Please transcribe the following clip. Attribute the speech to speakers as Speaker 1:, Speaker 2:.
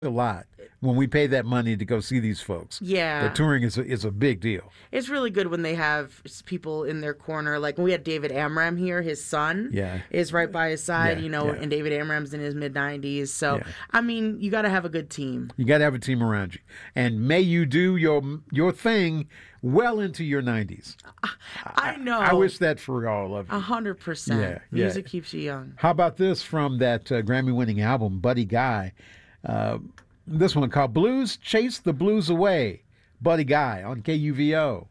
Speaker 1: a lot when we pay that money to go see these folks. The
Speaker 2: Yeah.
Speaker 1: touring is a big deal.
Speaker 2: It's really good when they have people in their corner. Like when we had David Amram here, his son
Speaker 1: Yeah.
Speaker 2: is right by his side,
Speaker 1: Yeah, yeah.
Speaker 2: and David Amram's in his mid 90s. So,
Speaker 1: Yeah.
Speaker 2: I mean, you got to have a good team.
Speaker 1: You got to have a team around you, and may you do your thing well into your 90s.
Speaker 2: I know.
Speaker 1: I wish that for all of you.
Speaker 2: 100%.
Speaker 1: Yeah, yeah.
Speaker 2: Music keeps you young.
Speaker 1: How about this from that Grammy-winning album, Buddy Guy? This one called Blues Chase the Blues Away. Buddy Guy on KUVO.